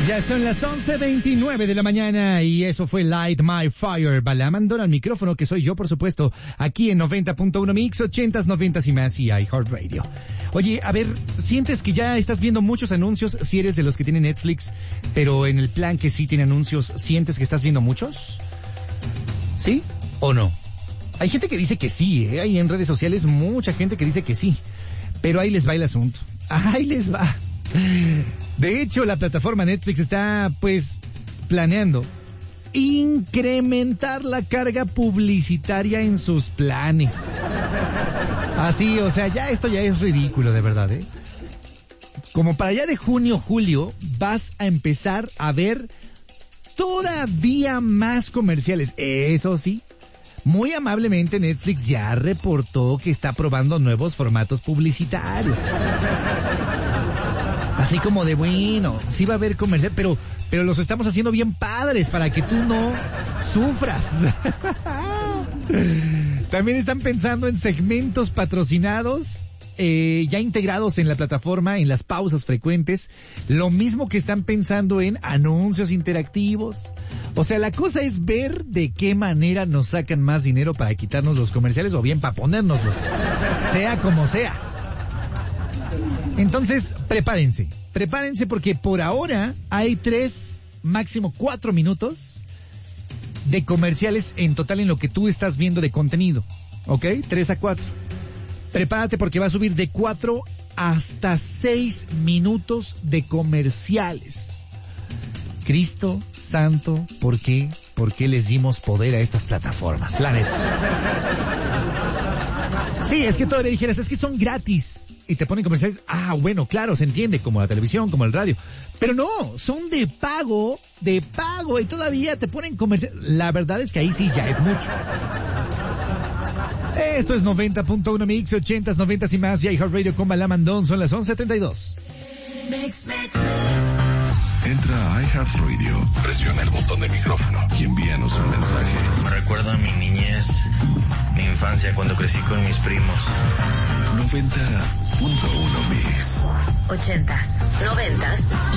Ya son las 11:29 de la mañana y eso fue Light My Fire. Balamandón al micrófono, que soy yo, por supuesto, aquí en 90.1 Mix, 80s, 90s y más y iHeartRadio. Oye, a ver, ¿sientes que ya estás viendo muchos anuncios? Si eres de los que tiene Netflix, pero en el plan que sí tiene anuncios, ¿sientes que estás viendo muchos? ¿Sí o no? Hay gente que dice que sí, hay en redes sociales mucha gente que dice que sí, pero ahí les va el asunto. Ahí les va. De hecho, la plataforma Netflix está, pues, planeando incrementar la carga publicitaria en sus planes. Así, o sea, esto ya es ridículo, de verdad, ¿eh? Como para allá de junio, julio, vas a empezar a ver todavía más comerciales. Eso sí, muy amablemente Netflix ya reportó que está probando nuevos formatos publicitarios. Así como de, bueno, sí va a haber comercial, pero los estamos haciendo bien padres para que tú no sufras. También están pensando en segmentos patrocinados, ya integrados en la plataforma, en las pausas frecuentes. Lo mismo que están pensando en anuncios interactivos. O sea, la cosa es ver de qué manera nos sacan más dinero para quitarnos los comerciales o bien para ponérnoslos. Sea como sea. Entonces, prepárense porque por ahora hay 3, máximo 4 minutos de comerciales en total en lo que tú estás viendo de contenido, ¿ok? 3 a 4. Prepárate porque va a subir de 4 hasta 6 minutos de comerciales. Cristo santo, ¿por qué? ¿Por qué les dimos poder a estas plataformas? La neta. Sí, es que todavía dijeras, es que son gratis y te ponen comerciales. Ah, bueno, claro, se entiende, como la televisión, como el radio. Pero no, son de pago y todavía te ponen comerciales. La verdad es que ahí sí ya es mucho. Esto es 90.1 Mix, 80s, 90s y más y iHeartRadio con Balamandón. Son las 11:32. Entra a iHeartRadio, presiona el botón de micrófono y envíanos un mensaje. Me recuerda a mi niñez, mi infancia cuando crecí con mis primos. 90.1 Mix. 80s, 90s